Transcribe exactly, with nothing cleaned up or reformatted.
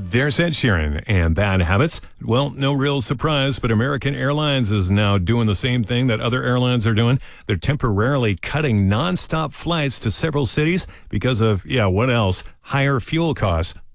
There's Ed Sheeran and Bad Habits. Well, no real surprise, but American Airlines is now doing the same thing that other airlines are doing. They're temporarily cutting nonstop flights to several cities because of, yeah, what else? Higher fuel costs.